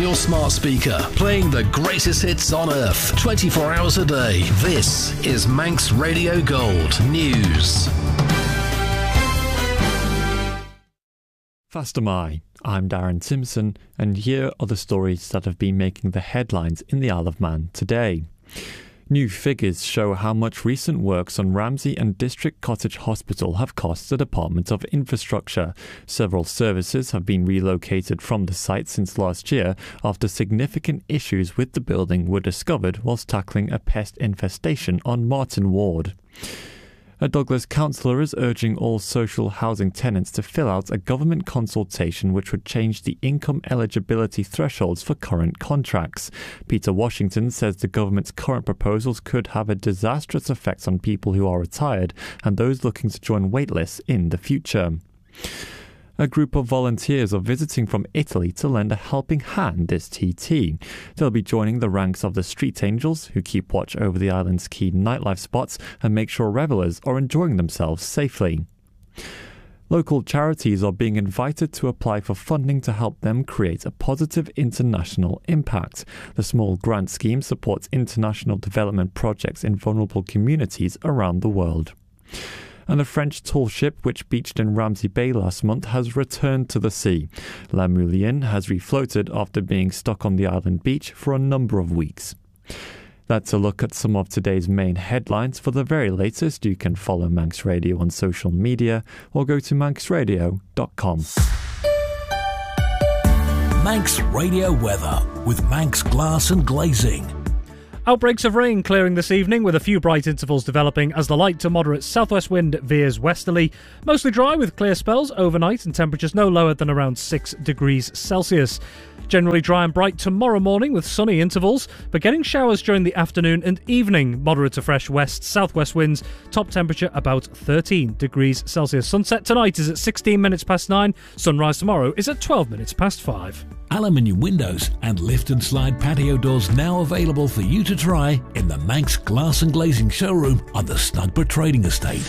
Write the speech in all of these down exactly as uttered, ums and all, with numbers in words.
your smart speaker, playing the greatest hits on earth, twenty-four hours a day. This is Manx Radio Gold News. Faster My, I'm Darren Simpson, and here are the stories that have been making the headlines in the Isle of Man today. New figures show how much recent works on Ramsey and District Cottage Hospital have cost the Department of Infrastructure. Several services have been relocated from the site since last year after significant issues with the building were discovered whilst tackling a pest infestation on Martin Ward. A Douglas councillor is urging all social housing tenants to fill out a government consultation which would change the income eligibility thresholds for current contracts. Peter Washington says the government's current proposals could have a disastrous effect on people who are retired and those looking to join waitlists in the future. A group of volunteers are visiting from Italy to lend a helping hand this T T. They'll be joining the ranks of the Street Angels, who keep watch over the island's key nightlife spots and make sure revellers are enjoying themselves safely. Local charities are being invited to apply for funding to help them create a positive international impact. The small grant scheme supports international development projects in vulnerable communities around the world. And a French tall ship which beached in Ramsey Bay last month has returned to the sea. La Moulienne has refloated after being stuck on the island beach for a number of weeks. That's a look at some of today's main headlines. For the very latest, you can follow Manx Radio on social media or go to manx radio dot com. Manx Radio weather with Manx Glass and Glazing. Outbreaks of rain clearing this evening with a few bright intervals developing as the light to moderate southwest wind veers westerly. Mostly dry with clear spells overnight and temperatures no lower than around six degrees Celsius. Generally dry and bright tomorrow morning with sunny intervals, but getting showers during the afternoon and evening. Moderate to fresh west-southwest winds. Top temperature about thirteen degrees Celsius. Sunset tonight is at sixteen minutes past nine. Sunrise tomorrow is at twelve minutes past five. Aluminium windows and lift and slide patio doors now available for you to try in the Manx Glass and Glazing showroom on the Snugborough Trading Estate.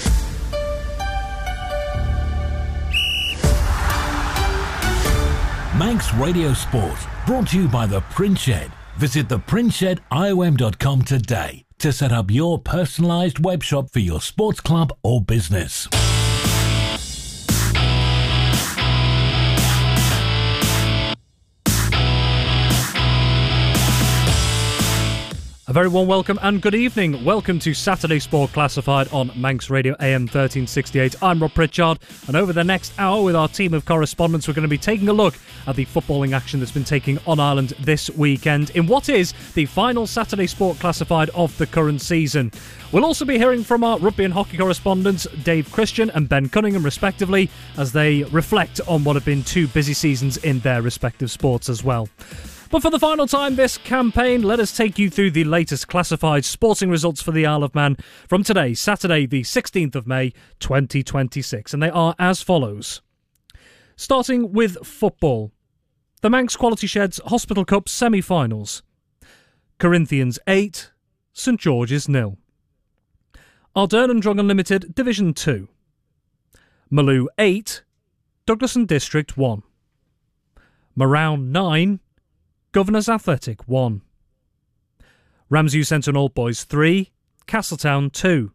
Manx Radio Sport, brought to you by The Print Shed. Visit the print shed I O M dot com today to set up your personalised web shop for your sports club or business. A very warm welcome and good evening. Welcome to Saturday Sport Classified on Manx Radio A M thirteen sixty-eight. I'm Rob Pritchard, and over the next hour with our team of correspondents, we're going to be taking a look at the footballing action that's been taking on Ireland this weekend in what is the final Saturday Sport Classified of the current season. We'll also be hearing from our rugby and hockey correspondents, Dave Christian and Ben Cunningham, respectively, as they reflect on what have been two busy seasons in their respective sports as well. But for the final time this campaign, let us take you through the latest classified sporting results for the Isle of Man from today, Saturday the sixteenth of May twenty twenty-six, and they are as follows. Starting with football. The Manx Quality Sheds Hospital Cup semi-finals. Corinthians eight, St George's nil. Ardern and Drug Unlimited Division two. Maloo eight, Douglas and District one. Marown nine, Governors Athletic one. Ramsey Centre and Old Boys three, Castletown two.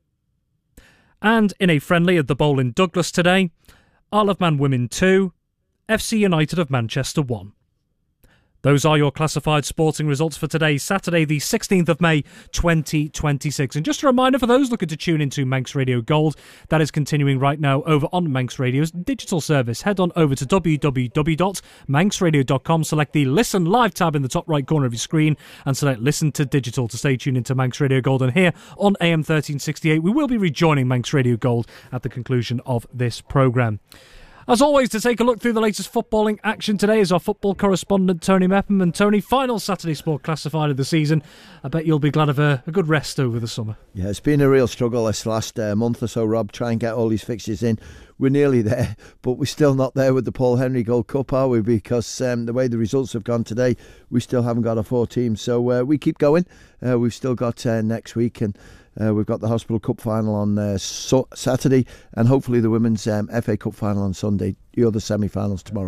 And in a friendly at the Bowl in Douglas today, Isle of Man Women two, F C United of Manchester one. Those are your classified sporting results for today, Saturday the sixteenth of May twenty twenty-six. And just a reminder for those looking to tune into Manx Radio Gold, that is continuing right now over on Manx Radio's digital service. Head on over to w w w dot manx radio dot com, select the Listen Live tab in the top right corner of your screen and select Listen to Digital to stay tuned into Manx Radio Gold. And here on A M thirteen sixty-eight, we will be rejoining Manx Radio Gold at the conclusion of this programme. As always, to take a look through the latest footballing action today is our football correspondent Tony Mepham. And Tony, final Saturday Sport Classified of the season. I bet you'll be glad of a, a good rest over the summer. Yeah, it's been a real struggle this last uh, month or so, Rob, try and get all these fixtures in. We're nearly there, but we're still not there with the Paul Henry Gold Cup, are we? Because um, the way the results have gone today, we still haven't got our four teams. So uh, we keep going. Uh, we've still got uh, next week, and Uh, we've got the Hospital Cup final on uh, so- Saturday, and hopefully the Women's um, F A Cup final on Sunday, the other semi-finals tomorrow.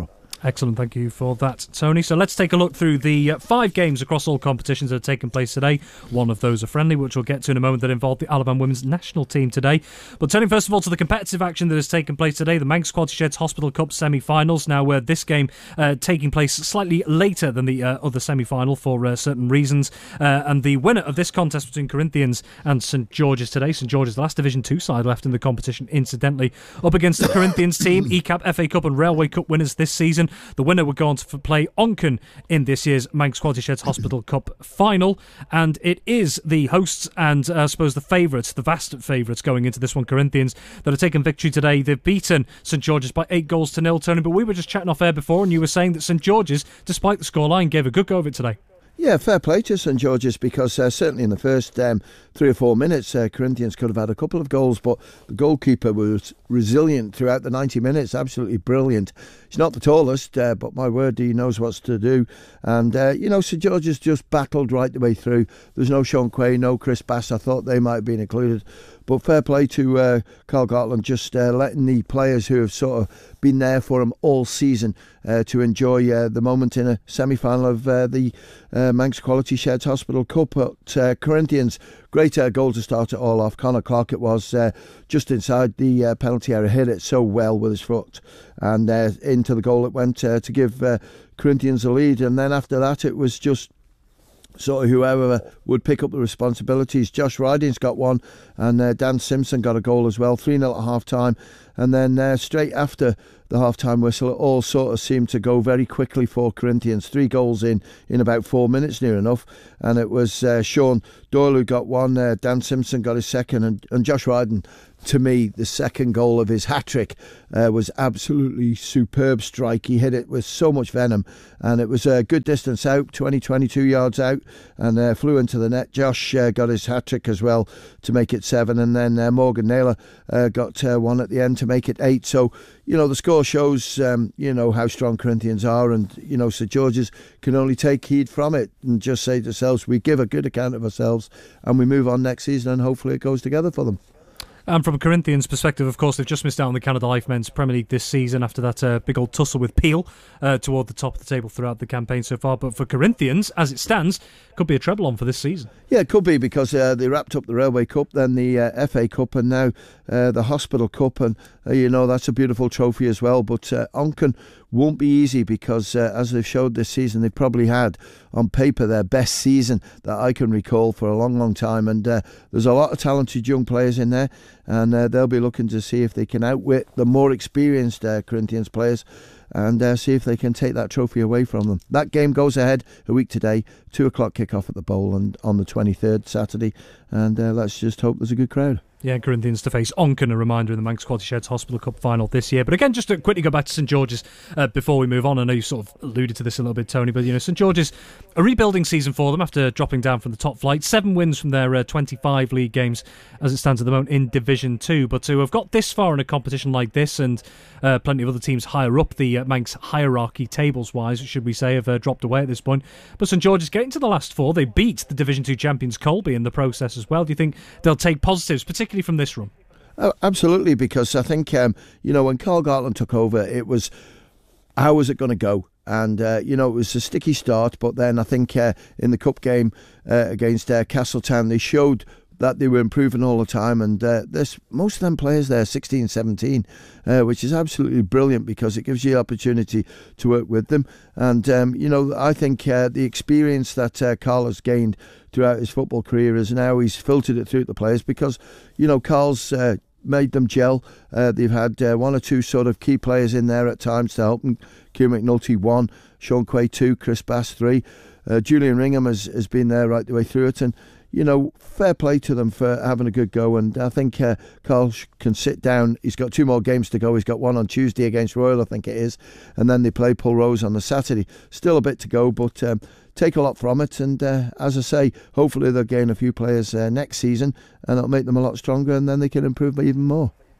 Excellent, thank you for that, Tony. So let's take a look through the uh, five games across all competitions that have taken place today. One of those are friendly, which we'll get to in a moment, that involved the Isle of Man women's national team today. But turning first of all to the competitive action that has taken place today, the Manx Quality Sheds Hospital Cup semi-finals. Now, uh, this game uh, taking place slightly later than the uh, other semi-final for uh, certain reasons. Uh, and the winner of this contest between Corinthians and St George's today, St George's the last Division two side left in the competition, incidentally, up against the Corinthians team, E C A P, F A Cup and Railway Cup winners this season. The winner would go on to play Onken in this year's Manx Quality Sheds Hospital Cup final, and it is the hosts and uh, I suppose the favourites, the vast favourites going into this one, Corinthians, that have taken victory today. They've beaten St George's by eight goals to nil, Tony, but we were just chatting off air before and you were saying that St George's, despite the scoreline, gave a good go of it today. Yeah, fair play to St George's, because uh, certainly in the first um, three or four minutes, uh, Corinthians could have had a couple of goals, but the goalkeeper was resilient throughout the ninety minutes, absolutely brilliant. He's not the tallest, uh, but my word, he knows what's to do. And, uh, you know, St George's just battled right the way through. There's no Sean Quay, no Chris Bass. I thought they might have been included. But fair play to uh, Carl Gartland, just uh, letting the players who have sort of been there for him all season uh, to enjoy uh, the moment in a semi-final of uh, the uh, Manx Quality Sheds Hospital Cup. But uh, Corinthians, great uh, goal to start it all off. Connor Clark, it was uh, just inside the uh, penalty area, hit it so well with his foot, and uh, into the goal it went uh, to give uh, Corinthians a lead. And then after that, it was just sort of whoever would pick up the responsibilities. Josh Riding's got one, and uh, Dan Simpson got a goal as well, three nil at half time. And then uh, straight after the half time whistle, it all sort of seemed to go very quickly for Corinthians. Three goals in in about four minutes near enough, and it was uh, Sean Doyle who got one, uh, Dan Simpson got his second, and, and Josh Riding, to me, the second goal of his hat-trick uh, was absolutely superb strike. He hit it with so much venom, and it was a good distance out, twenty, twenty-two yards out, and uh, flew into the net. Josh uh, got his hat-trick as well to make it seven, and then uh, Morgan Naylor uh, got uh, one at the end to make it eight. So, you know, the score shows, um, you know, how strong Corinthians are, and, you know, St George's can only take heed from it and just say to themselves, we give a good account of ourselves and we move on next season, and hopefully it goes together for them. And from a Corinthians perspective, of course, they've just missed out on the Canada Life Men's Premier League this season after that uh, big old tussle with Peel uh, toward the top of the table throughout the campaign so far. But for Corinthians, as it stands, could be a treble on for this season. Yeah, it could be, because uh, they wrapped up the Railway Cup, then the uh, F A Cup, and now uh, the Hospital Cup. And, uh, you know, that's a beautiful trophy as well. But uh, Onken won't be easy, because uh, as they've showed this season, they've probably had on paper their best season that I can recall for a long, long time. And uh, there's a lot of talented young players in there, and uh, they'll be looking to see if they can outwit the more experienced uh, Corinthians players, and uh, see if they can take that trophy away from them. That game goes ahead a week today, two o'clock kick-off at the Bowl, and on the twenty-third, Saturday, and uh, let's just hope there's a good crowd. Yeah, Corinthians to face Onken, a reminder, in the Manx Quality Sheds Hospital Cup final this year. But again, just to quickly go back to St George's uh, before we move on. I know you sort of alluded to this a little bit, Tony, but, you know, St George's, a rebuilding season for them after dropping down from the top flight. Seven wins from their uh, twenty-five league games as it stands at the moment in Division two. But to have got this far in a competition like this, and uh, plenty of other teams higher up the uh, Manx hierarchy tables-wise, should we say, have uh, dropped away at this point. But St George's getting to the last four. They beat the Division two champions Colby in the process as well. Do you think they'll take positives, particularly from this run? Oh, absolutely, because I think, um, you know, when Carl Gartland took over, it was, how was it going to go? And, uh, you know, it was a sticky start, but then I think uh, in the cup game uh, against uh, Castletown, they showed that they were improving all the time, and uh, there's most of them players there sixteen, seventeen, uh, which is absolutely brilliant, because it gives you the opportunity to work with them. And um, you know, I think uh, the experience that uh, Carl has gained throughout his football career is now he's filtered it through the players, because, you know, Carl's uh, made them gel. Uh, they've had uh, one or two sort of key players in there at times to help them. Kieran McNulty one, Sean Quay two, Chris Bass three. Uh, Julian Ringham has, has been there right the way through it, and, you know, fair play to them for having a good go. And I think uh, Carl can sit down. He's got two more games to go. He's got one on Tuesday against Royal, I think it is, and then they play Pulrose on the Saturday. Still a bit to go, but um, take a lot from it. And uh, as I say, hopefully they'll gain a few players uh, next season, and it'll make them a lot stronger, and then they can improve even more.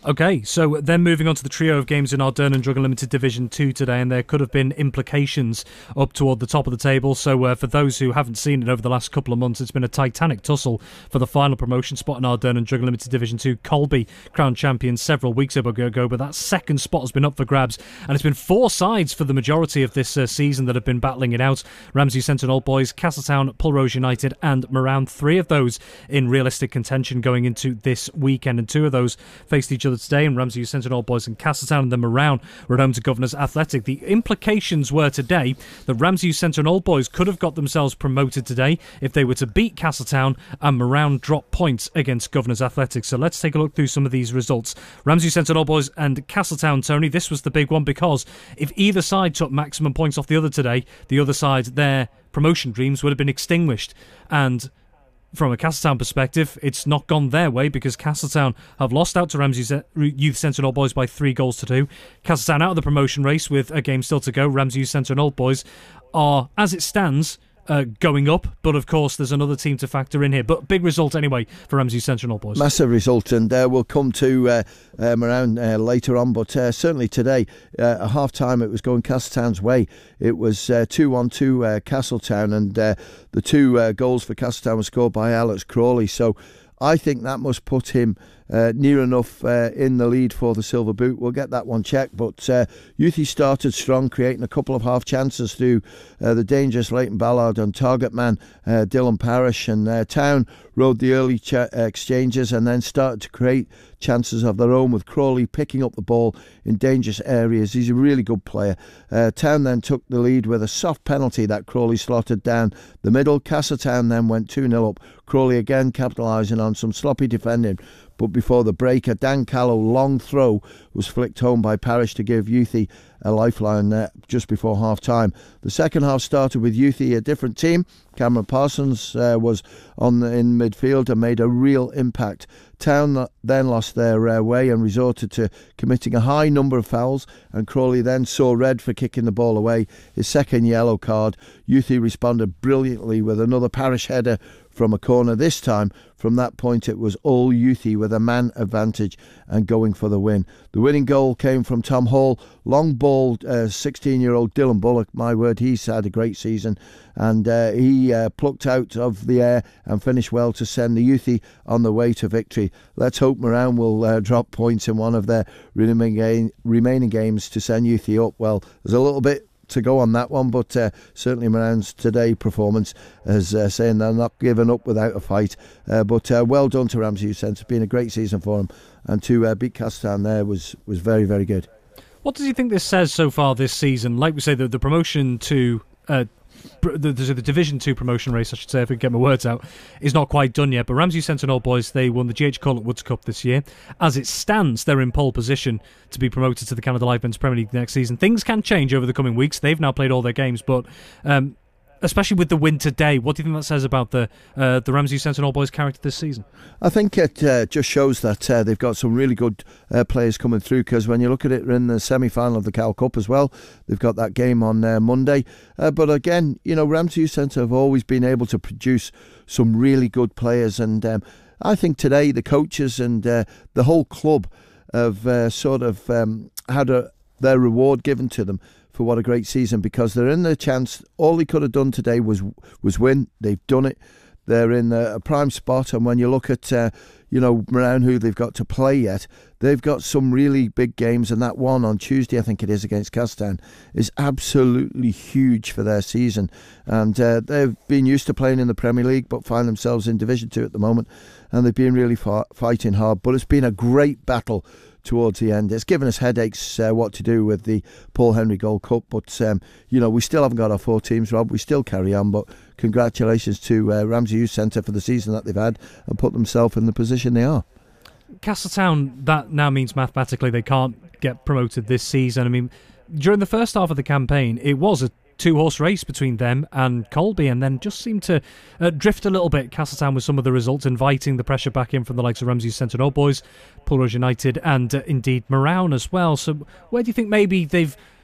Okay, so then moving on to the trio of games in Arderne and Drug Limited Division two today, and there could have been implications up toward the top of the table. So uh, for those who haven't seen it over the last couple of months, it's been a titanic tussle for the final promotion spot in Arderne and Drug Limited Division two. Colby, crowned champions several weeks ago, but that second spot has been up for grabs, and it's been four sides for the majority of this uh, season that have been battling it out. Ramsey Centre Old Boys, Castletown, Pulrose United and Moran, three of those in realistic contention going into this weekend, and two of those faced each other today, and Ramsey Centre Old Boys and Castletown, and then Moran were at home to Governors Athletic. The implications were today that Ramsey Centre Old Boys could have got themselves promoted today if they were to beat Castletown and Moran drop points against Governors Athletic. So let's take a look through some of these results. Ramsey Centre Old Boys and Castletown, Tony, this was the big one, because if either side took maximum points off the other today, the other side, their promotion dreams would have been extinguished. And from a Castletown perspective, it's not gone their way, because Castletown have lost out to Ramsey Youth Centre and Old Boys by three goals to two. Castletown out of the promotion race with a game still to go. Ramsey Youth Centre and Old Boys are, as it stands, uh, going up, but of course there's another team to factor in here. But big result anyway for Ramsey Centre and Old Boys. Massive result, and uh, we'll come to uh, um, around uh, later on, but uh, certainly today, uh, at half time it was going Castletown's way. It was uh, two one to uh, Castletown, and uh, the two uh, goals for Castletown were scored by Alex Crawley, so I think that must put him uh, near enough uh, in the lead for the silver boot. We'll get that one checked, but uh, Youthy started strong, creating a couple of half chances through uh, the dangerous Leighton Ballard and target man uh, Dylan Parrish, and uh, Town rode the early ch- exchanges and then started to create chances of their own, with Crawley picking up the ball in dangerous areas. He's a really good player. Uh, Town then took the lead with a soft penalty that Crawley slotted down the middle. Castletown then went two nil up. Crawley again capitalising on some sloppy defending, but before the break, a Dan Callow long throw was flicked home by Parrish to give Youthy a lifeline uh, just before half time. The second half started with Youthy a different team. Cameron Parsons uh, was on the, in midfield and made a real impact. Town then lost their uh, way and resorted to committing a high number of fouls, and Crawley then saw red for kicking the ball away, his second yellow card. Youthy responded brilliantly with another Parrish header from a corner. This time, from that point, it was all Youthy with a man advantage and going for the win. The winning goal came from Tom Hall. Long ball, uh, sixteen-year-old Dylan Bullock, my word, he's had a great season, and uh, he uh, plucked out of the air and finished well to send the Youthy on the way to victory. Let's hope Moran will uh, drop points in one of their remaining, game, remaining games to send Youthy up. Well, there's a little bit to go on that one, but uh, certainly Moran's today performance is uh, saying they're not giving up without a fight, uh, but uh, well done to Ramsey Youth Centre. It's been a great season for them, and to uh, beat Castletown there was, was very, very good. What does he think this says so far this season? Like we say, the, the promotion to uh, the, the, the Division two promotion race, I should say, if I can get my words out, is not quite done yet, but Ramsey Centre and Old Boys, they won the G H Corlett Woods Cup this year. As it stands, they're in pole position to be promoted to the Canada Live Men's Premier League next season. Things can change over the coming weeks. They've now played all their games, but um, especially with the win today, what do you think that says about the uh, the Ramsey Centre and Old Boys character this season? I think it uh, just shows that uh, they've got some really good uh, players coming through, because when you look at it, we're in the semi-final of the Cal Cup as well. They've got that game on uh, Monday. Uh, but again, you know, Ramsey Youth Centre have always been able to produce some really good players, and um, I think today the coaches and uh, the whole club have uh, sort of um, had a, their reward given to them for what a great season, because they're in the chance. All they could have done today was was win. They've done it. They're in a, a prime spot, and when you look at uh, you know, around who they've got to play yet, they've got some really big games, and that one on Tuesday, I think it is, against Castletown, is absolutely huge for their season. And uh, they've been used to playing in the Premier League, but find themselves in Division two at the moment, and they've been really far, fighting hard. But it's been a great battle towards the end. It's given us headaches uh, what to do with the Paul Henry Gold Cup, but um, you know, we still haven't got our four teams, Rob. We still carry on, but congratulations to uh, Ramsey Youth Centre for the season that they've had and put themselves in the position they are. Castletown, that now means mathematically they can't get promoted this season. I mean, during the first half of the campaign, it was a two-horse race between them and Colby, and then just seemed to uh, drift a little bit, Castletown, with some of the results, inviting the pressure back in from the likes of Ramsey Centre and Old Boys, Pulrose United, and uh, indeed Moran as well. So where do you think maybe they've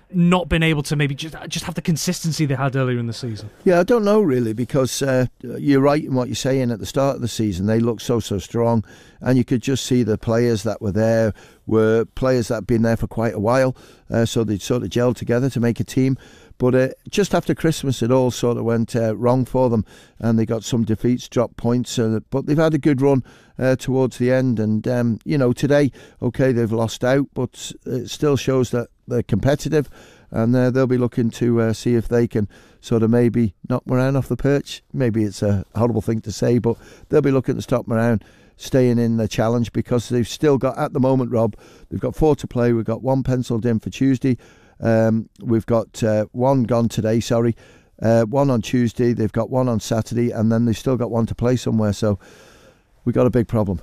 not been able to maybe just just have the consistency they had earlier in the season? Yeah, I don't know really, because uh, you're right in what you're saying. At the start of the season, they looked so, so strong, and you could just see the players that were there were players that had been there for quite a while, uh, so they'd sort of gelled together to make a team. But uh, just after Christmas, it all sort of went uh, wrong for them, and they got some defeats, dropped points. Uh, but they've had a good run uh, towards the end. And, um, you know, today, OK, they've lost out, but it still shows that they're competitive, and uh, they'll be looking to uh, see if they can sort of maybe knock Moran off the perch. Maybe it's a horrible thing to say, but they'll be looking to stop Moran staying in the challenge, because they've still got, at the moment, Rob, they've got four to play. We've got one penciled in for Tuesday. Um, we've got uh, one gone today, sorry, uh, one on Tuesday, they've got one on Saturday, and then they've still got one to play somewhere, so we've got a big problem.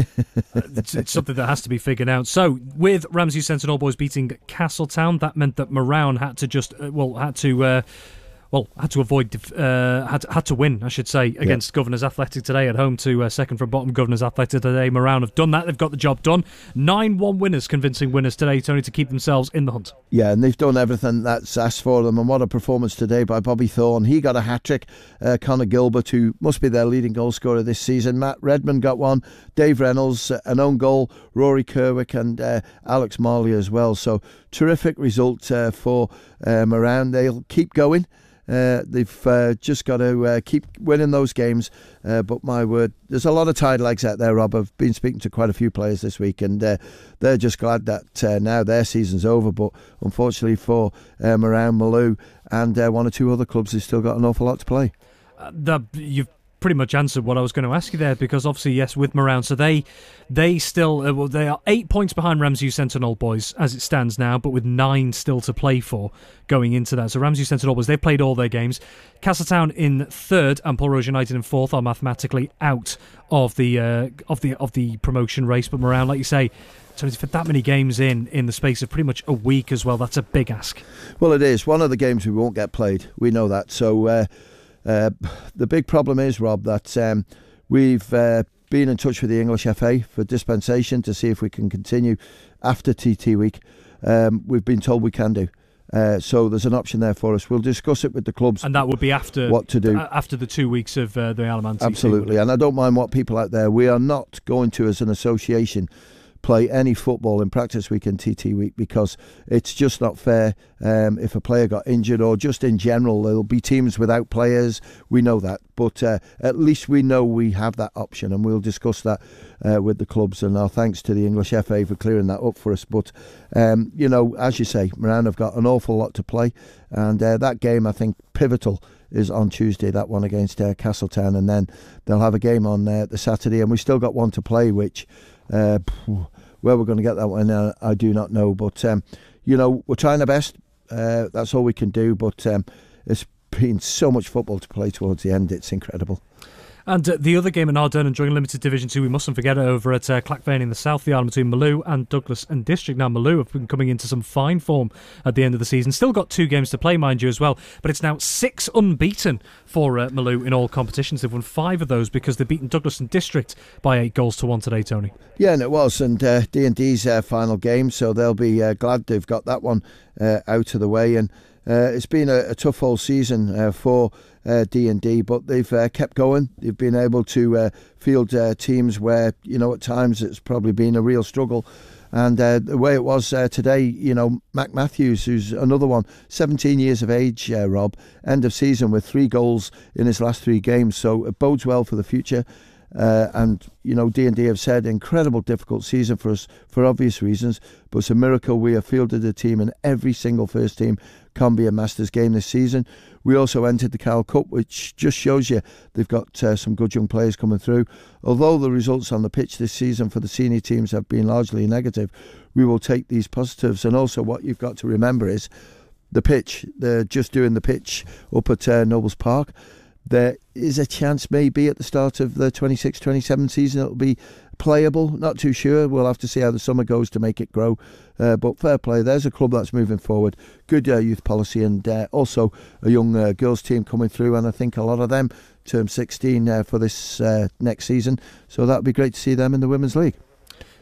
it's, it's something that has to be figured out. So, with Ramsey Centre All Boys beating Castletown, that meant that Moran had to just, uh, well, had to... Uh, Well, had to avoid, uh, had had to win, I should say, against yep. Governors Athletic today at home to uh, second from bottom Governors Athletic today. Moran have done that; they've got the job done. nine one winners, convincing winners today, Tony, to keep themselves in the hunt. Yeah, and they've done everything that's asked for them. And what a performance today by Bobby Thorne! He got a hat trick. Uh, Connor Gilbert, who must be their leading goal scorer this season. Matt Redmond got one. Dave Reynolds, uh, an own goal. Rory Kerwick and uh, Alex Marley as well. So terrific result uh, for uh, Moran. They'll keep going. Uh, they've uh, just got to uh, keep winning those games, uh, but my word, there's a lot of tired legs out there, Rob. I've been speaking to quite a few players this week, and uh, they're just glad that uh, now their season's over. But unfortunately for uh, Moran, Malou and uh, one or two other clubs, they've still got an awful lot to play. Uh, the, you've pretty much answered what I was going to ask you there, because obviously, yes, with Moran, so they they still uh, well, they are eight points behind Ramsey Centre All Boys as it stands now, but with nine still to play for going into that. So Ramsey Centre All Boys, they've played all their games. Castletown in third and Pulrose United in fourth are mathematically out of the uh, of the of the promotion race. But Moran, like you say, Tony, for that many games in in the space of pretty much a week as well, that's a big ask. Well, it is. One of the games we won't get played. We know that. So. Uh, Uh, the big problem is, Rob, that um, we've uh, been in touch with the English F A for dispensation to see if we can continue after T T week. Um, we've been told we can do. Uh, so there's an option there for us. We'll discuss it with the clubs. And that would be after what to do. After the two weeks of uh, the Alaman T T. Absolutely. And I don't mind what people out there, we are not going to, as an association, play any football in practice week and T T week, because it's just not fair. Um, if a player got injured, or just in general, there'll be teams without players. We know that, but uh, at least we know we have that option, and we'll discuss that uh, with the clubs. And our thanks to the English F A for clearing that up for us. But um, you know, as you say, Moran have got an awful lot to play, and uh, that game, I think, pivotal is on Tuesday, that one against uh, Castletown, and then they'll have a game on uh, the Saturday, and we still got one to play, which uh, where we're going to get that one, uh, I do not know. But um, you know, we're trying our best. Uh, that's all we can do. But um, it's been so much football to play towards the end. It's incredible. And uh, the other game in Ardern enjoying Limited Division two, we mustn't forget it, over at uh, Clackvane in the south, the island between Malou and Douglas and District. Now, Malou have been coming into some fine form at the end of the season. Still got two games to play, mind you, as well. But it's now six unbeaten for uh, Malou in all competitions. They've won five of those because they've beaten Douglas and District by eight goals to one today, Tony. Yeah, and it was. And uh, D and D's uh, final game, so they'll be uh, glad they've got that one uh, out of the way. And uh, it's been a, a tough whole season uh, for Uh, D and D, but they've uh, kept going. They've been able to uh, field uh, teams where, you know, at times it's probably been a real struggle. And uh, the way it was uh, today, you know, Mac Matthews, who's another one, seventeen years of age, uh, Rob, end of season with three goals in his last three games. So it bodes well for the future. Uh, and, you know, D and D have said incredible difficult season for us for obvious reasons, but it's a miracle we have fielded a team, and every single first team can be a Masters game this season. We also entered the Cal Cup, which just shows you they've got uh, some good young players coming through. Although the results on the pitch this season for the senior teams have been largely negative, we will take these positives. And also what you've got to remember is the pitch. They're just doing the pitch up at uh, Nobles Park. There is a chance maybe at the start of the twenty-six twenty-seven season it'll be playable. Not too sure. We'll have to see how the summer goes to make it grow. Uh, but fair play. There's a club that's moving forward. Good uh, youth policy, and uh, also a young uh, girls team coming through. And I think a lot of them turn sixteen uh, for this uh, next season. So that would be great to see them in the Women's League.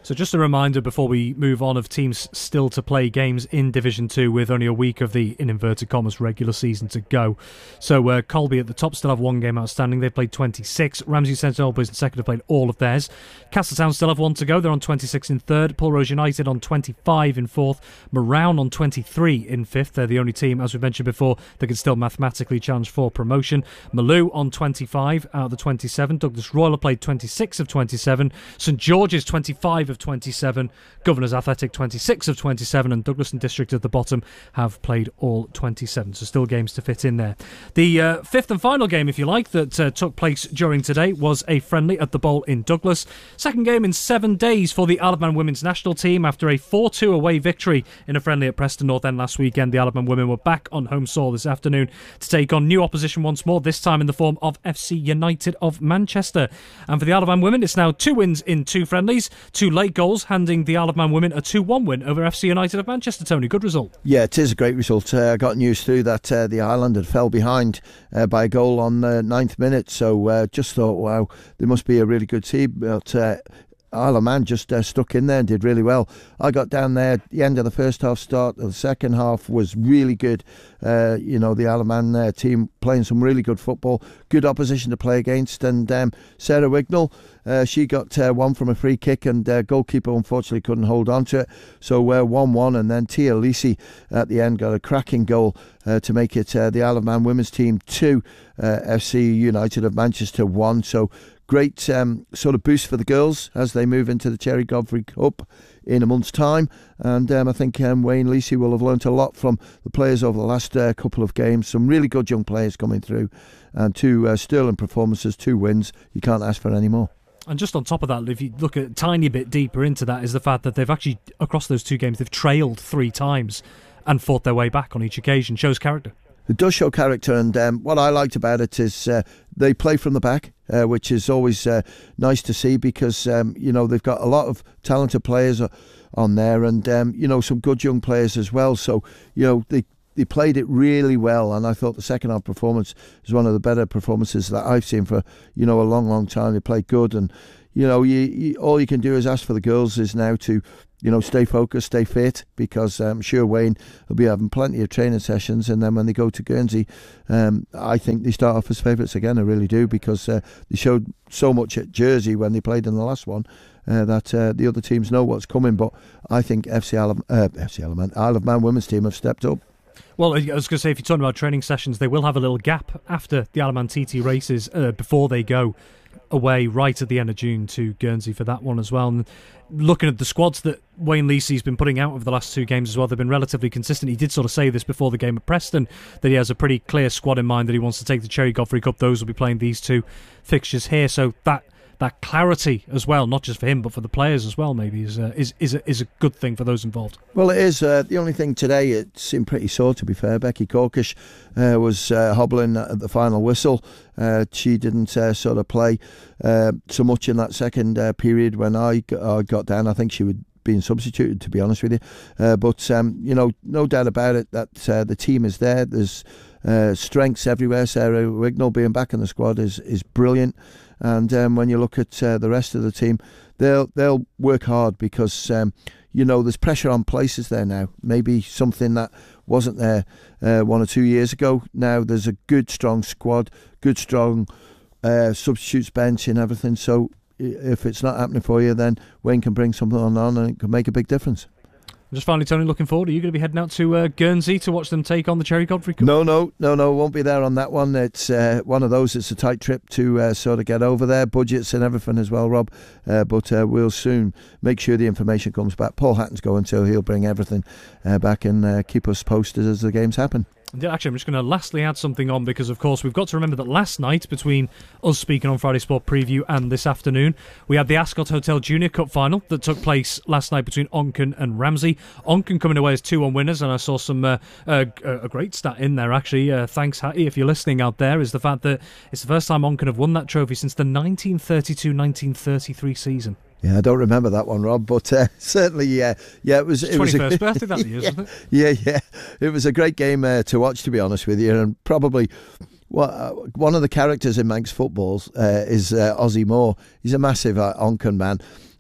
So just a reminder before we move on of teams still to play games in Division two with only a week of the, in inverted commas, regular season to go. So uh, Colby at the top still have one game outstanding. They've played twenty-six. Ramsey Saint Albans in second have played all of theirs. Castletown still have one to go. They're on twenty-six in third. Pulrose United on twenty-five in fourth. Marown on twenty-three in fifth. They're the only team, as we mentioned before, that can still mathematically challenge for promotion. Maloo on twenty-five out of the twenty-seven. Douglas Royal have played twenty-six of twenty-seven. St George's twenty-five of twenty-seven. Governors Athletic twenty-six of twenty-seven. And Douglas and District at the bottom have played all twenty-seven. So still games to fit in there. The uh, fifth and final game, if you like, that uh, took place during today was a friendly at the Bowl in Douglas. Second game in seven days for the Isle of Man women's national team after a four two away victory in a friendly at Preston North End last weekend. The Isle of Man women were back on home soil this afternoon to take on new opposition once more, this time in the form of F C United of Manchester. And for the Isle of Man women, it's now two wins in two friendlies, two late goals, handing the Isle of Man women a two one win over F C United of Manchester. Tony, good result. Yeah, it is a great result. Uh, I got news through that uh, the Island had fell behind uh, by a goal on the ninth minute, so uh, just thought, wow, they must be a really good team. But uh, Isle of Man just uh, stuck in there and did really well. I got down there at the end of the first half, start of the second half was really good. Uh, you know, the Isle of Man uh, team playing some really good football, good opposition to play against. And um, Sarah Wignall, uh, she got uh, one from a free kick, and uh, goalkeeper unfortunately couldn't hold on to it. So uh, one one, and then Tia Lisi at the end got a cracking goal uh, to make it uh, the Isle of Man women's team two, uh, F C United of Manchester one. So great um, sort of boost for the girls as they move into the Cherry Godfrey Cup in a month's time. And um, I think um, Wayne Lisi will have learnt a lot from the players over the last uh, couple of games. Some really good young players coming through, and two uh, sterling performances, two wins. You can't ask for any more. And just on top of that, if you look a tiny bit deeper into that, is the fact that they've actually, across those two games, they've trailed three times and fought their way back on each occasion. Shows character. It does show character, and um, what I liked about it is uh, they play from the back, uh, which is always uh, nice to see, because um, you know, they've got a lot of talented players on there, and um, you know, some good young players as well. So you know, they they played it really well, and I thought the second half performance is one of the better performances that I've seen for you know a long, long time. They played good, and you know, you, you, all you can do is ask for the girls is now to, you know, stay focused, stay fit, because I'm sure Wayne will be having plenty of training sessions, and then when they go to Guernsey, um, I think they start off as favourites again. I really do, because uh, they showed so much at Jersey when they played in the last one uh, that uh, the other teams know what's coming. But I think F C Isle of, uh, F C Isle of Man, Isle of Man women's team have stepped up. Well, I was going to say, if you're talking about training sessions, they will have a little gap after the Isle of Man T T races uh, before they go away right at the end of June to Guernsey for that one as well. And looking at the squads that Wayne Lisi's been putting out over the last two games as well, they've been relatively consistent. He did sort of say this before the game at Preston, that he has a pretty clear squad in mind that he wants to take the Cherry Godfrey Cup. Those will be playing these two fixtures here. So that that clarity as well, not just for him but for the players as well, maybe is uh, is is a, is a good thing for those involved. Well, it is. Uh, the only thing today, it seemed pretty sore, to be fair. Becky Corkish uh, was uh, hobbling at the final whistle. Uh, she didn't uh, sort of play uh, so much in that second uh, period when I got, I got down. I think she would being substituted, to be honest with you. Uh, but, um, you know, no doubt about it that uh, the team is there. There's uh, strengths everywhere. Sarah Wignall being back in the squad is, is brilliant. And um, when you look at uh, the rest of the team, they'll they'll work hard, because, um, you know, there's pressure on places there now. Maybe something that wasn't there uh, one or two years ago. Now there's a good, strong squad, good, strong uh, substitutes bench and everything. So if it's not happening for you, then Wayne can bring something on and it can make a big difference. Just finally, Tony, looking forward, are you going to be heading out to uh, Guernsey to watch them take on the Cherry Godfrey Cup? No, no, no, no, won't be there on that one. It's uh, one of those, it's a tight trip to uh, sort of get over there, budgets and everything as well, Rob. Uh, but uh, we'll soon make sure the information comes back. Paul Hatton's going, so he'll bring everything uh, back and uh, keep us posted as the games happen. Actually, I'm just going to lastly add something on, because, of course, we've got to remember that last night, between us speaking on Friday Sport Preview and this afternoon, we had the Ascot Hotel Junior Cup final that took place last night between Onken and Ramsey. Onken coming away as two one winners, and I saw some uh, uh, a great stat in there, actually. Uh, thanks, Hattie, if you're listening out there, is the fact that it's the first time Onken have won that trophy since the nineteen thirty-two nineteen thirty-three season. Yeah, I don't remember that one, Rob, but uh, certainly, yeah, yeah, it was. It's it was twenty-first a, birthday that year, yeah, isn't it? Yeah, yeah, it was a great game uh, to watch, to be honest with you, and probably well, uh, one of the characters in Manx footballs uh, is uh, Ozzie Moore. He's a massive uh, Onken man,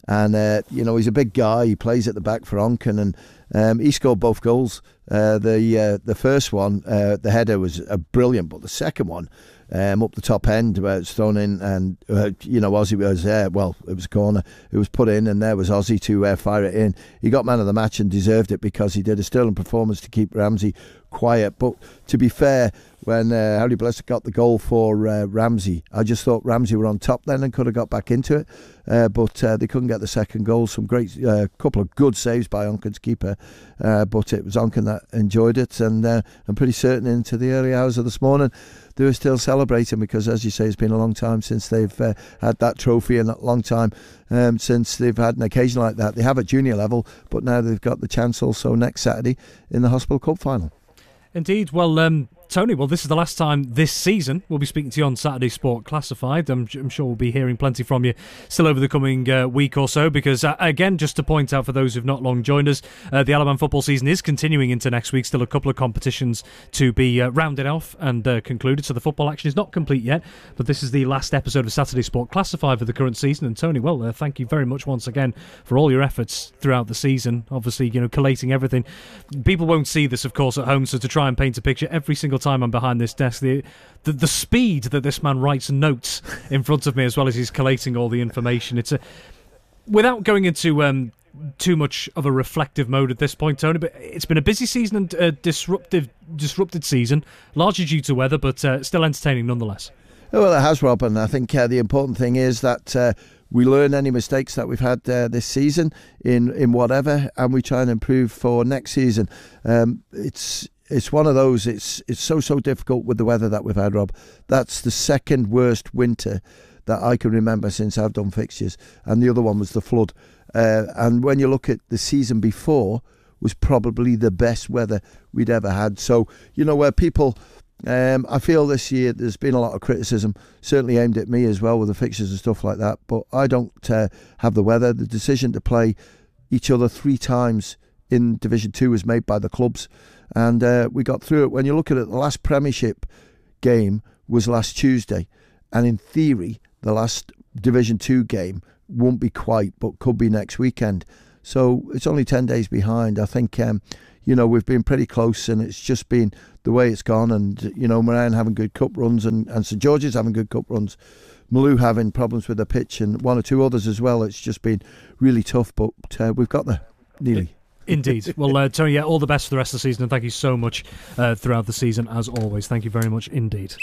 And, uh, you know, he's a big guy. He plays at the back for Onken, and um, he scored both goals. Uh, the uh, the first one, uh, the header was uh, brilliant, but the second one, um, up the top end where it's thrown in, and, uh, you know, Ozzy was there. Uh, well, it was a corner. It was put in, and there was Ozzy to uh, fire it in. He got man of the match and deserved it because he did a sterling performance to keep Ramsey quiet. But to be fair, when uh, Harry Blessed got the goal for uh, Ramsey, I just thought Ramsey were on top then and could have got back into it. Uh, but uh, they couldn't get the second goal. Some great, uh, couple of good saves by Onken's keeper, uh, but it was Onken that enjoyed it. And uh, I'm pretty certain into the early hours of this morning, they were still celebrating because, as you say, it's been a long time since they've uh, had that trophy, and a long time um, since they've had an occasion like that. They have at junior level, but now they've got the chance also next Saturday in the Hospital Cup final. Indeed. Well, um, Tony, well, this is the last time this season we'll be speaking to you on Saturday Sport Classified. I'm, I'm sure we'll be hearing plenty from you still over the coming uh, week or so, because, uh, again, just to point out for those who've not long joined us, uh, the Isle of Man football season is continuing into next week. Still a couple of competitions to be uh, rounded off and uh, concluded, so the football action is not complete yet, but this is the last episode of Saturday Sport Classified for the current season. And Tony, well, uh, thank you very much once again for all your efforts throughout the season, obviously, you know, collating everything. People won't see this, of course, at home, so to try and paint a picture every single time I'm behind this desk, the, the the speed that this man writes notes in front of me as well as he's collating all the information, it's a without going into um, too much of a reflective mode at this point, Tony, but it's been a busy season and a disruptive disrupted season, largely due to weather, but uh, still entertaining nonetheless. Well, it has, Rob, and I think uh, the important thing is that uh, we learn any mistakes that we've had uh, this season in, in whatever, and we try and improve for next season. Um, it's It's one of those, it's it's so, so difficult with the weather that we've had, Rob. That's the second worst winter that I can remember since I've done fixtures. And the other one was the flood. Uh, and when you look at the season before, was probably the best weather we'd ever had. So, you know, where people, um, I feel this year there's been a lot of criticism, certainly aimed at me as well with the fixtures and stuff like that. But I don't uh, have the weather. The decision to play each other three times in Division Two was made by the clubs, and uh, we got through it. When you look at it, the last Premiership game was last Tuesday, and in theory, the last Division Two game won't be quite, but could be next weekend. So it's only ten days behind. I think, um, you know, we've been pretty close, and it's just been the way it's gone. And, you know, Moran having good cup runs, and, and St George's having good cup runs. Malou having problems with the pitch, and one or two others as well. It's just been really tough, but uh, we've got there, nearly. Indeed. Well, uh, Tony, yeah, all the best for the rest of the season, and thank you so much uh, throughout the season, as always. Thank you very much indeed.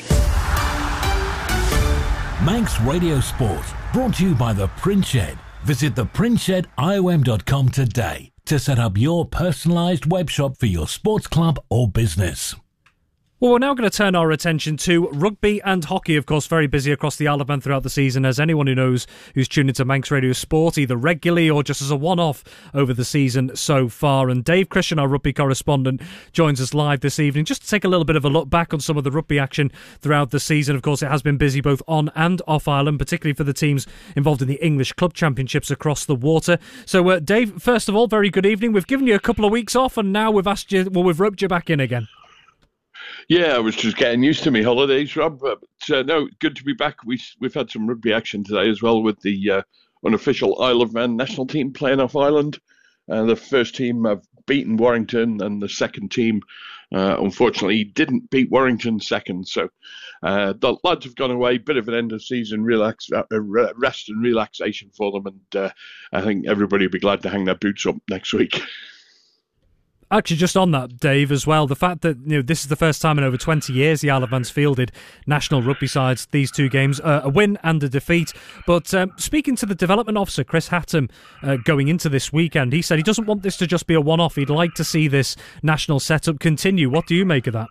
Manx Radio Sport, brought to you by the Print Shed. Visit the print shed I O M dot com today to set up your personalised web shop for your sports club or business. Well, we're now going to turn our attention to rugby and hockey, of course, very busy across the Isle of Man throughout the season, as anyone who knows who's tuned into Manx Radio Sport, either regularly or just as a one-off over the season so far. And Dave Christian, our rugby correspondent, joins us live this evening just to take a little bit of a look back on some of the rugby action throughout the season. Of course, it has been busy both on and off island, particularly for the teams involved in the English Club Championships across the water. So, uh, Dave, first of all, very good evening. We've given you a couple of weeks off, and now we've asked you, well, we've roped you back in again. Yeah, I was just getting used to my holidays, Rob. But uh, no, good to be back. We, we've had some rugby action today as well with the uh, unofficial Isle of Man national team playing off island. Uh, the first team have beaten Warrington, and the second team, uh, unfortunately, didn't beat Warrington second. So uh, the lads have gone away, bit of an end of season relax, uh, rest and relaxation for them. And uh, I think everybody will be glad to hang their boots up next week. Actually, just on that, Dave, as well, the fact that you know this is the first time in over twenty years the Isle of Man's fielded national rugby sides, these two games, uh, a win and a defeat. But um, speaking to the development officer, Chris Hatton, uh, going into this weekend, he said he doesn't want this to just be a one-off. He'd like to see this national setup continue. What do you make of that?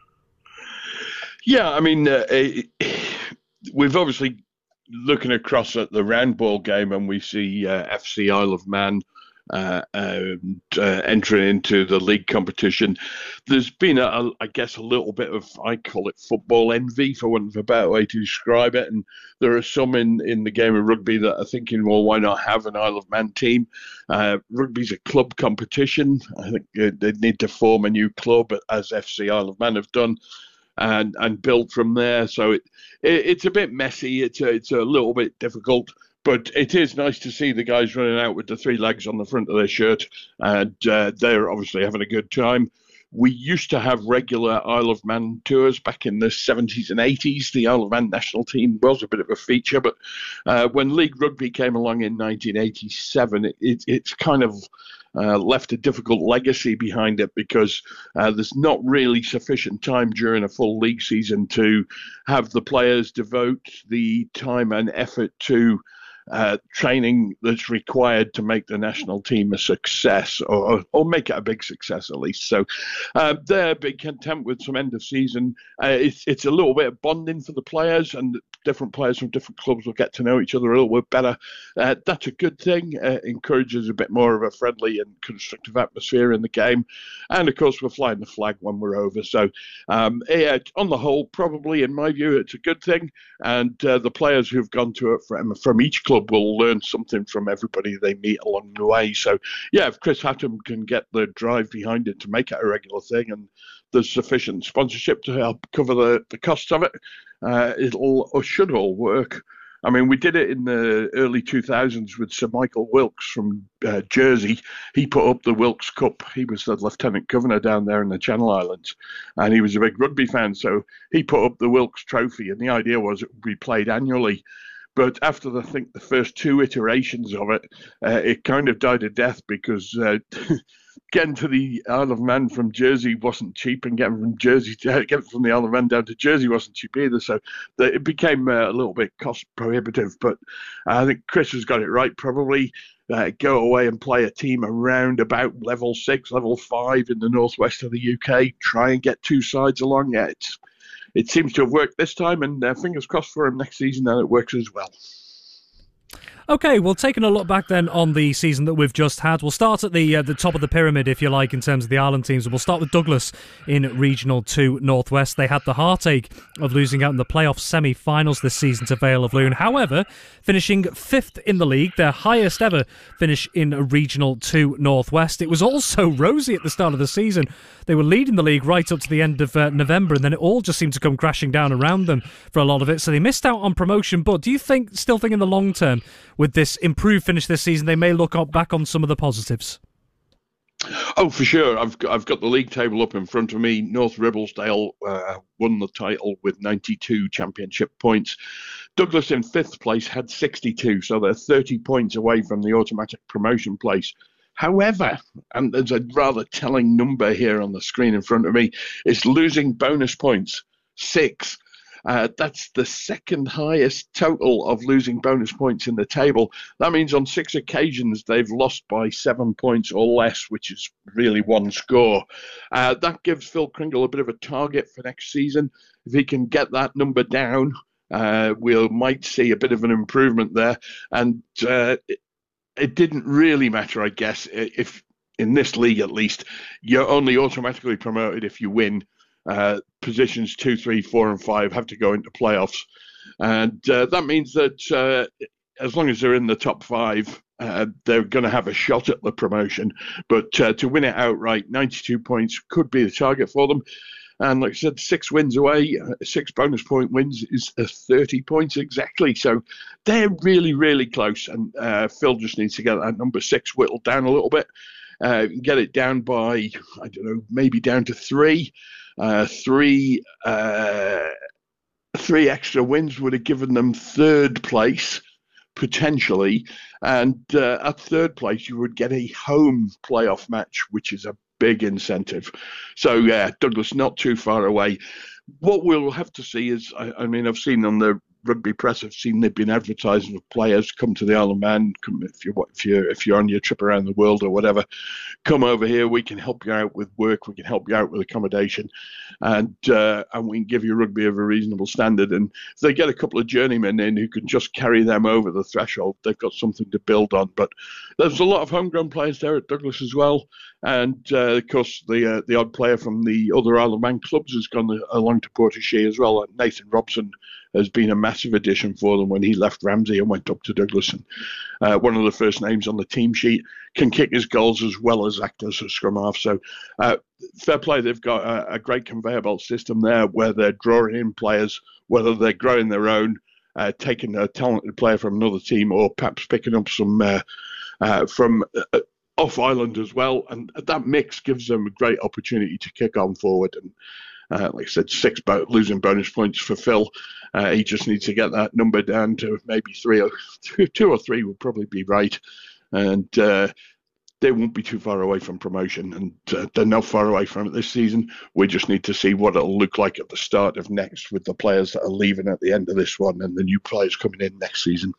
Yeah, I mean, uh, we've obviously looking across at the roundball game, and we see uh, F C Isle of Man Uh, and, uh, entering into the league competition. There's been, a, a, I guess, a little bit of, I call it football envy, for want of a better way to describe it. And there are some in, in the game of rugby that are thinking, well, why not have an Isle of Man team? Uh, rugby's a club competition. I think uh, they need to form a new club, as F C Isle of Man have done, and and build from there. So it, it it's a bit messy. It's a, it's a little bit difficult. But it is nice to see the guys running out with the three legs on the front of their shirt, and uh, they're obviously having a good time. We used to have regular Isle of Man tours back in the seventies and eighties. The Isle of Man national team was a bit of a feature, but uh, when League Rugby came along in nineteen eighty-seven, it, it, it's kind of uh, left a difficult legacy behind it because uh, there's not really sufficient time during a full league season to have the players devote the time and effort to Uh, training that's required to make the national team a success, or or make it a big success at least. So uh, they're big content with some end of season. Uh, it's it's a little bit of bonding for the players, and different players from different clubs will get to know each other a little bit better. Uh, that's a good thing. Uh, encourages a bit more of a friendly and constructive atmosphere in the game. And of course, we're flying the flag when we're over. So um, yeah, on the whole, probably in my view, it's a good thing. And uh, the players who've gone to it from, from each club will learn something from everybody they meet along the way. So yeah, if Chris Hatton can get the drive behind it to make it a regular thing, and there's sufficient sponsorship to help cover the, the costs of it, uh, it'll or should all work. I mean, we did it in the early two thousands with Sir Michael Wilkes from uh, Jersey. He put up the Wilkes Cup. He was the Lieutenant Governor down there in the Channel Islands, and he was a big rugby fan. So he put up the Wilkes Trophy, and the idea was it would be played annually. But after, the, I think, the first two iterations of it, uh, it kind of died a death because uh, getting to the Isle of Man from Jersey wasn't cheap, and getting from Jersey to, getting from the Isle of Man down to Jersey wasn't cheap either. So the, it became uh, a little bit cost prohibitive. But I think Chris has got it right. Probably uh, go away and play a team around about level six, level five in the northwest of the U K. Try and get two sides along. Yeah, it's. It seems to have worked this time, and uh, fingers crossed for him next season that it works as well. OK, well, taking a look back then on the season that we've just had, we'll start at the uh, the top of the pyramid, if you like, in terms of the Ireland teams. We'll start with Douglas in Regional two Northwest. They had the heartache of losing out in the playoff semi-finals this season to Vale of Loon. However, finishing fifth in the league, their highest ever finish in Regional two Northwest. It was also rosy at the start of the season. They were leading the league right up to the end of uh, November, and then it all just seemed to come crashing down around them for a lot of it. So they missed out on promotion. But do you think, still think in the long term, with this improved finish this season, they may look up back on some of the positives? Oh, for sure. I've got, I've got the league table up in front of me. North Ribblesdale uh, won the title with ninety-two championship points. Douglas in fifth place had sixty-two, so they're thirty points away from the automatic promotion place. However, and there's a rather telling number here on the screen in front of me, is losing bonus points, six. Uh, that's the second highest total of losing bonus points in the table. That means on six occasions they've lost by seven points or less, which is really one score. Uh, that gives Phil Kringle a bit of a target for next season. If he can get that number down, uh, we might see a bit of an improvement there. And uh, it, it didn't really matter, I guess, if in this league at least, you're only automatically promoted if you win. Uh, positions two, three, four, and five have to go into playoffs, and uh, that means that uh, as long as they're in the top five, uh, they're going to have a shot at the promotion. But uh, to win it outright, ninety-two points could be the target for them. And like I said, six wins away, six bonus point wins is thirty points exactly. So they're really, really close. And uh, Phil just needs to get that number six whittled down a little bit, uh, get it down by, I don't know, maybe down to three. Uh, three uh, three extra wins would have given them third place, potentially. And uh, at third place, you would get a home playoff match, which is a big incentive. So, yeah, Douglas not too far away. What we'll have to see is, I, I mean, I've seen on the rugby press, I've seen they've been advertising with players, come to the Isle of Man, come if you're, if you're, if you're on your trip around the world or whatever, come over here, we can help you out with work, we can help you out with accommodation, and uh, and we can give you rugby of a reasonable standard. And if they get a couple of journeymen in who can just carry them over the threshold, they've got something to build on. But there's a lot of homegrown players there at Douglas as well. And uh, of course, the uh, the odd player from the other Isle of Man clubs has gone along to Portichet as well. Nathan Robson has been a massive addition for them when he left Ramsey and went up to Douglas. And uh, one of the first names on the team sheet, can kick his goals as well as act as a scrum half. So uh, fair play, they've got a, a great conveyor belt system there where they're drawing in players, whether they're growing their own uh, taking a talented player from another team, or perhaps picking up some uh, uh, from uh, off island as well. And that mix gives them a great opportunity to kick on forward. And uh, like I said, six bo- losing bonus points for Phil. Uh, he just needs to get that number down to maybe three or two or three would probably be right. And uh, they won't be too far away from promotion, and uh, they're not far away from it this season. We just need to see what it'll look like at the start of next, with the players that are leaving at the end of this one and the new players coming in next season.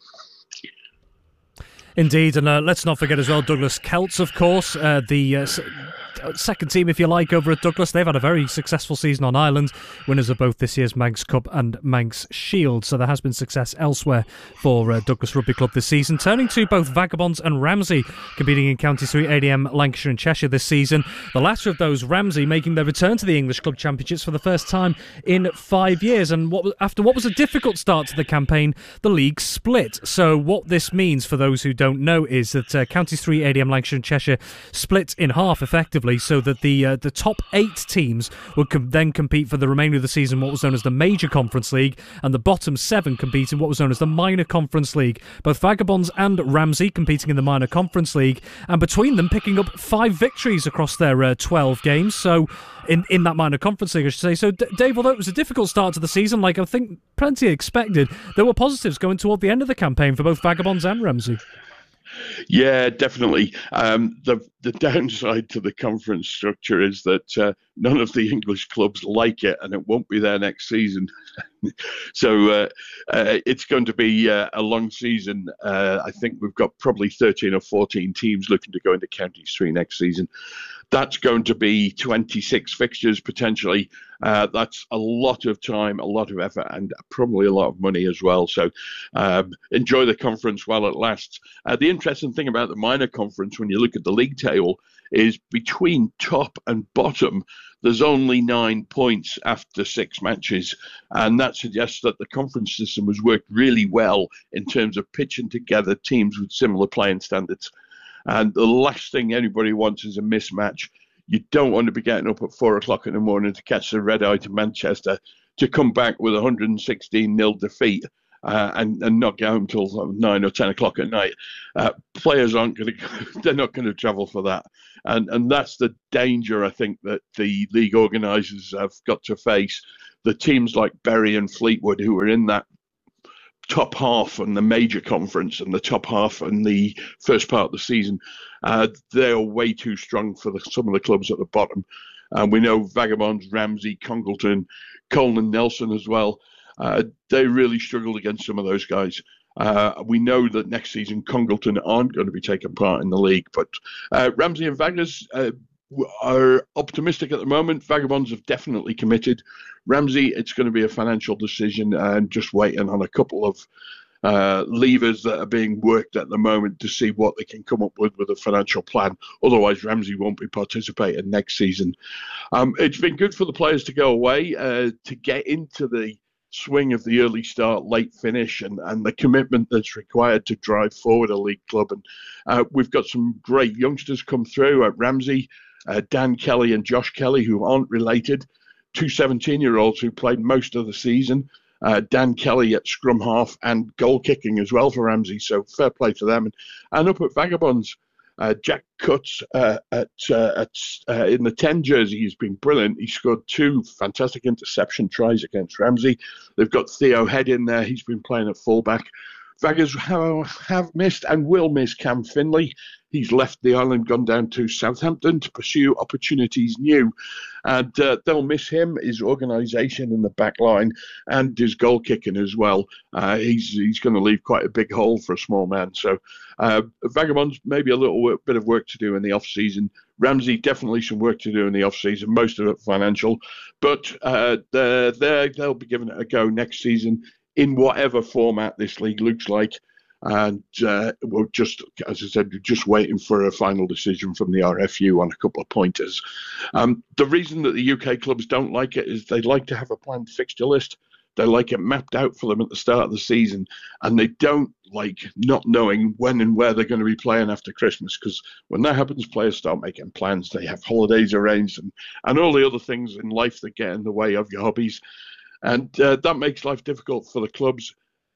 Indeed, and uh, let's not forget as well Douglas Celts, of course, uh, the uh, second team, if you like, over at Douglas. They've had a very successful season on Ireland, winners of both this year's Manx Cup and Manx Shield, so there has been success elsewhere for uh, Douglas Rugby Club this season. Turning to both Vagabonds and Ramsey, competing in County three A D M, Lancashire and Cheshire this season. The latter of those, Ramsey, making their return to the English Club Championships for the first time in five years, and what, after what was a difficult start to the campaign, the league split. So what this means for those who don't know is that uh, County three A D M, Lancashire and Cheshire split in half effectively, so that the uh, the top eight teams would com- then compete for the remainder of the season what was known as the Major Conference League, and the bottom seven compete in what was known as the Minor Conference League. Both Vagabonds and Ramsey competing in the Minor Conference League, and between them picking up five victories across their uh, twelve games. So in, in that Minor Conference League, I should say. So D- Dave, although it was a difficult start to the season, like I think plenty expected, there were positives going toward the end of the campaign for both Vagabonds and Ramsey. Yeah, definitely. Um, the the downside to the conference structure is that uh, none of the English clubs like it, and it won't be there next season. so uh, uh, it's going to be uh, a long season. Uh, I think we've got probably thirteen or fourteen teams looking to go into County three next season. That's going to be twenty-six fixtures potentially. Uh, that's a lot of time, a lot of effort, and probably a lot of money as well. So um, enjoy the conference while it lasts. Uh, the interesting thing about the minor conference, when you look at the league table, is between top and bottom, there's only nine points after six matches. And that suggests that the conference system has worked really well in terms of pitching together teams with similar playing standards. And the last thing anybody wants is a mismatch. You don't want to be getting up at four o'clock in the morning to catch the red eye to Manchester to come back with a one hundred sixteen nil defeat uh, and, and not get home till nine or ten o'clock at night. Uh, players aren't going to, they're not going to travel for that. And, and that's the danger, I think, that the league organisers have got to face. The teams like Bury and Fleetwood, who are in that top half in the major conference and the top half in the first part of the season, uh, they're way too strong for the, some of the clubs at the bottom. And uh, we know Vagabonds, Ramsey, Congleton, Colne and Nelson as well. Uh, they really struggled against some of those guys. Uh, we know that next season Congleton aren't going to be taking part in the league, but uh, Ramsey and Vaggers uh, are optimistic at the moment. Vagabonds have definitely committed. Ramsey, it's going to be a financial decision and just waiting on a couple of uh, levers that are being worked at the moment to see what they can come up with with a financial plan. Otherwise, Ramsey won't be participating next season. Um, it's been good for the players to go away, uh, to get into the swing of the early start, late finish, and, and the commitment that's required to drive forward a league club. And uh, we've got some great youngsters come through at Ramsey, uh, Dan Kelly and Josh Kelly, who aren't related, two seventeen-year-olds who played most of the season. Uh, Dan Kelly at scrum half and goal kicking as well for Ramsey, so fair play to them. And, and up at Vagabonds, uh, Jack Cutts uh, at, uh, at uh, in the ten jersey, he's been brilliant. He scored two fantastic interception tries against Ramsey. They've got Theo Head in there. He's been playing at fullback. Vaggers have, have missed and will miss Cam Finley. He's left the island, gone down to Southampton to pursue opportunities new. And uh, they'll miss him, his organisation in the back line, and his goal kicking as well. Uh, he's he's going to leave quite a big hole for a small man. So uh, Vagabonds, maybe a little work, bit of work to do in the off-season. Ramsey, definitely some work to do in the off-season, most of it financial. But uh, they're, they're, they'll be giving it a go next season in whatever format this league looks like. And uh, we're just, as I said, we're just waiting for a final decision from the R F U on a couple of pointers. Um, the reason that the U K clubs don't like it is they like to have a planned fixture list. They like it mapped out for them at the start of the season, and they don't like not knowing when and where they're going to be playing after Christmas, because when that happens, players start making plans. They have holidays arranged and, and all the other things in life that get in the way of your hobbies. And uh, that makes life difficult for the clubs.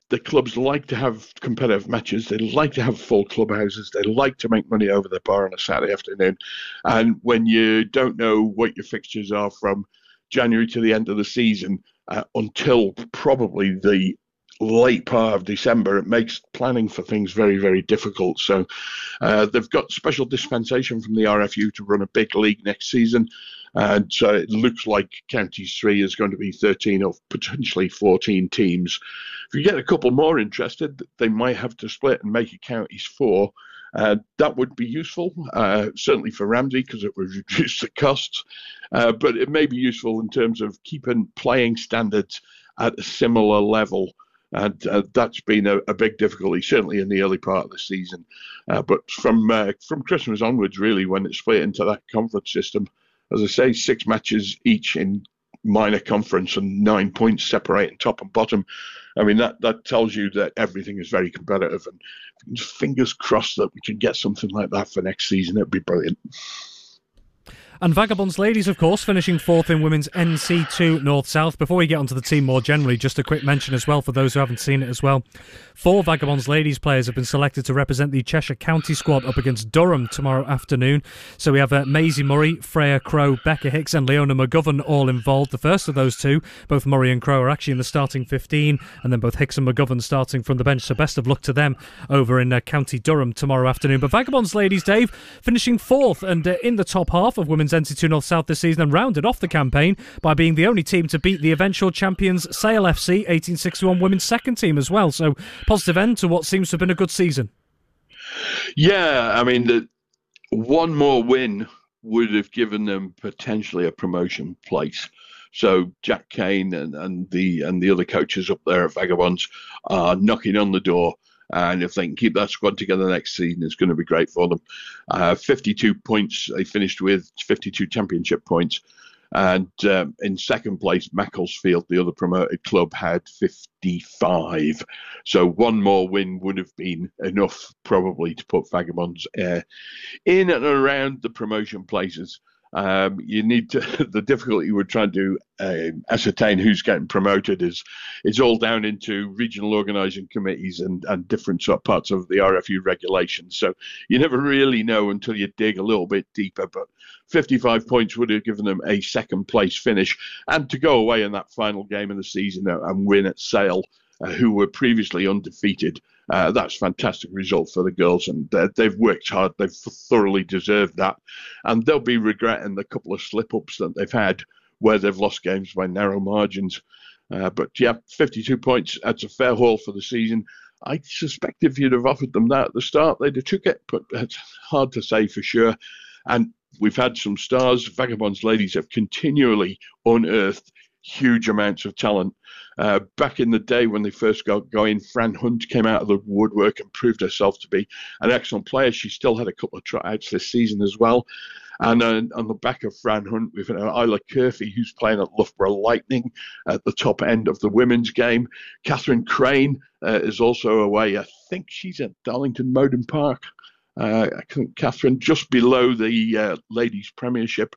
the clubs like to have competitive matches. They like to have full clubhouses. They like to make money over the bar on a Saturday afternoon. And when you don't know what your fixtures are from January to the end of the season uh, until probably the late part of December, it makes planning for things very, very difficult. So uh, they've got special dispensation from the R F U to run a big league next season. And so it looks like Counties three is going to be thirteen or potentially fourteen teams. If you get a couple more interested, they might have to split and make it Counties four. Uh, that would be useful, uh, certainly for Ramsey, because it would reduce the costs. Uh, but it may be useful in terms of keeping playing standards at a similar level. And uh, that's been a, a big difficulty, certainly in the early part of the season. Uh, but from uh, from Christmas onwards, really, when it's split into that conference system, as I say, six matches each in minor conference and nine points separating top and bottom. I mean, that, that tells you that everything is very competitive. And fingers crossed that we can get something like that for next season. It would be brilliant. And Vagabonds ladies, of course, finishing fourth in women's N C two North-South. Before we get onto the team more generally, just a quick mention as well for those who haven't seen it as well. Four Vagabonds ladies players have been selected to represent the Cheshire County squad up against Durham tomorrow afternoon. So we have uh, Maisie Murray, Freya Crow, Becca Hicks and Leona McGovern all involved. The first of those two, both Murray and Crow, are actually in the starting fifteen, and then both Hicks and McGovern starting from the bench. So best of luck to them over in uh, County Durham tomorrow afternoon. But Vagabonds ladies, Dave, finishing fourth and uh, in the top half of women's N C two North-South this season, and rounded off the campaign by being the only team to beat the eventual champions Sale F C eighteen sixty-one women's second team as well. So positive end to what seems to have been a good season. Yeah, I mean, the one more win would have given them potentially a promotion place. So Jack Kane and, and the and the other coaches up there at Vagabonds are knocking on the door. And if they can keep that squad together next season, it's going to be great for them. Uh, fifty-two points they finished with, fifty-two championship points. And um, in second place, Macclesfield, the other promoted club, had fifty-five. So one more win would have been enough probably to put Vagabonds uh, in and around the promotion places. Um, you need to, the difficulty we're trying to uh, ascertain who's getting promoted is it's all down into regional organising committees and, and different sort of parts of the R F U regulations. So you never really know until you dig a little bit deeper. But fifty-five points would have given them a second place finish, and to go away in that final game of the season and win at Sale, uh, who were previously undefeated. Uh, that's a fantastic result for the girls, and uh, they've worked hard. They've thoroughly deserved that, and they'll be regretting the couple of slip-ups that they've had where they've lost games by narrow margins. Uh, but yeah, fifty-two points, that's a fair haul for the season. I suspect if you'd have offered them that at the start, they'd have took it, but it's hard to say for sure. And we've had some stars. Vagabonds ladies have continually unearthed huge amounts of talent. Uh, back in the day when they first got going, Fran Hunt came out of the woodwork and proved herself to be an excellent player. She still had a couple of tryouts this season as well. And uh, on the back of Fran Hunt, we've had Isla Curfey, who's playing at Loughborough Lightning at the top end of the women's game. Catherine Crane uh, is also away. I think she's at Darlington Moden Park. Uh, I think Catherine just below the uh, ladies' premiership.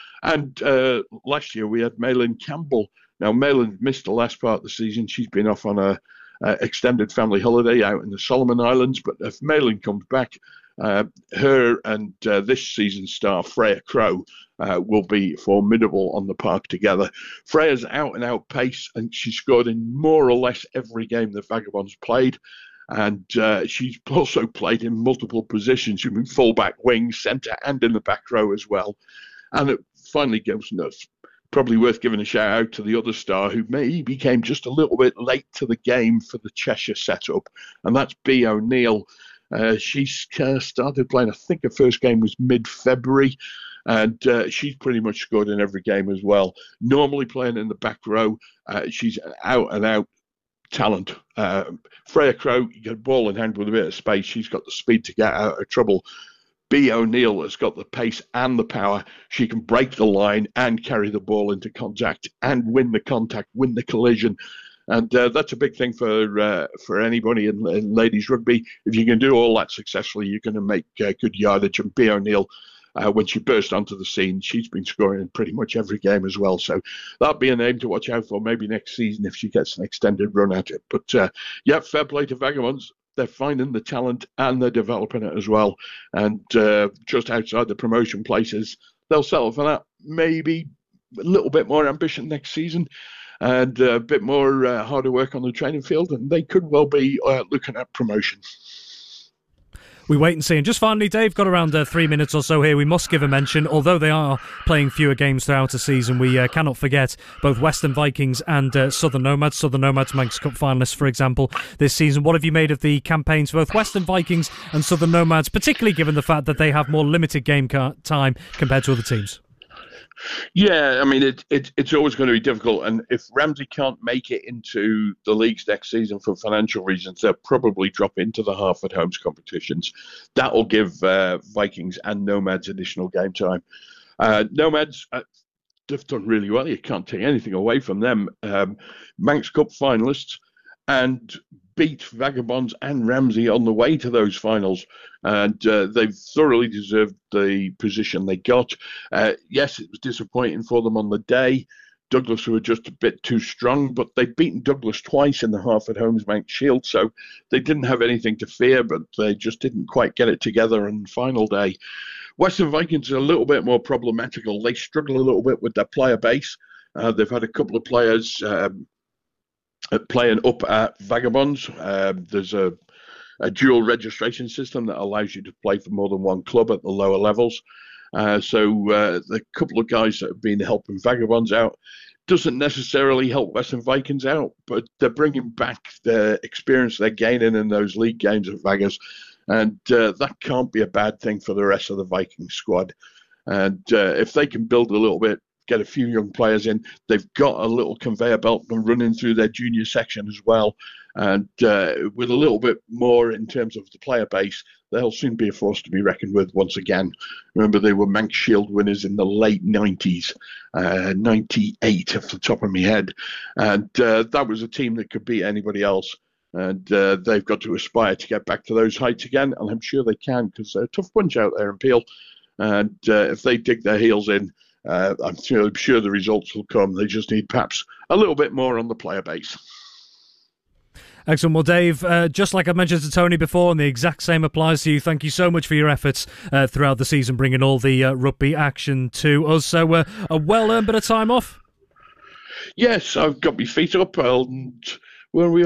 And uh, last year we had Maylin Campbell. Now, Maylin missed the last part of the season. She's been off on a, a extended family holiday out in the Solomon Islands. But if Maylin comes back, uh, her and uh, this season's star, Freya Crow, uh, will be formidable on the park together. Freya's out-and-out pace, and she scored in more or less every game the Vagabonds played. And uh, she's also played in multiple positions. She's been full-back, wing, centre, and in the back row as well. And it finally gives us probably worth giving a shout out to the other star who maybe became just a little bit late to the game for the Cheshire setup, and that's B. O'Neill. Uh, she uh, started playing, I think her first game was mid-February, and uh, she's pretty much scored in every game as well. Normally playing in the back row, uh, she's an out-and-out talent. Uh, Freya Crow, you get a ball in hand with a bit of space. She's got the speed to get out of trouble. B. O'Neill has got the pace and the power. She can break the line and carry the ball into contact and win the contact, win the collision. And uh, that's a big thing for uh, for anybody in, in ladies rugby. If you can do all that successfully, you're going to make uh, good yardage. And B. O'Neill Uh, when she burst onto the scene, she's been scoring in pretty much every game as well. So that'll be a name to watch out for maybe next season if she gets an extended run at it. But uh, yeah, fair play to Vagabonds. They're finding the talent and they're developing it as well. And uh, just outside the promotion places, they'll settle for that. Maybe a little bit more ambition next season and a bit more uh, harder work on the training field, and they could well be uh, looking at promotion. We wait and see. And just finally, Dave, got around uh, three minutes or so here. We must give a mention. Although they are playing fewer games throughout the season, we uh, cannot forget both Western Vikings and uh, Southern Nomads. Southern Nomads Manx Cup finalists, for example, this season. What have you made of the campaigns for both Western Vikings and Southern Nomads, particularly given the fact that they have more limited game ca- time compared to other teams? Yeah, I mean, it, it, it's always going to be difficult. And if Ramsey can't make it into the leagues next season for financial reasons, they'll probably drop into the Hartford Homes competitions. That will give uh, Vikings and Nomads additional game time. Uh, Nomads, uh, they've done really well. You can't take anything away from them. Um, Manx Cup finalists and beat Vagabonds and Ramsey on the way to those finals. And uh, they've thoroughly deserved the position they got. Uh, yes, it was disappointing for them on the day. Douglas were just a bit too strong, but they'd beaten Douglas twice in the Hartford Homes Manx Shield, so they didn't have anything to fear, but they just didn't quite get it together on final day. Western Vikings are a little bit more problematical. They struggle a little bit with their player base. Uh, they've had a couple of players um, playing up at Vagabonds. Uh, there's a, a dual registration system that allows you to play for more than one club at the lower levels. Uh, so uh, the couple of guys that have been helping Vagabonds out doesn't necessarily help Western Vikings out, but they're bringing back the experience they're gaining in those league games at Vagas, and uh, that can't be a bad thing for the rest of the Viking squad. And uh, if they can build a little bit, get a few young players in, they've got a little conveyor belt running through their junior section as well. And uh, with a little bit more in terms of the player base, they'll soon be a force to be reckoned with once again. Remember, they were Manx Shield winners in the late nineties, uh, ninety-eight off the top of my head. And uh, that was a team that could beat anybody else. And uh, they've got to aspire to get back to those heights again. And I'm sure they can, because they're a tough bunch out there in Peel. And uh, if they dig their heels in, Uh, I'm, sure, I'm sure the results will come. They just need perhaps a little bit more on the player base. Excellent. Well, Dave, uh, just like I mentioned to Tony before, and the exact same applies to you, thank you so much for your efforts uh, throughout the season, bringing all the uh, rugby action to us. So uh, a well-earned bit of time off? Yes, I've got my feet up, and where are we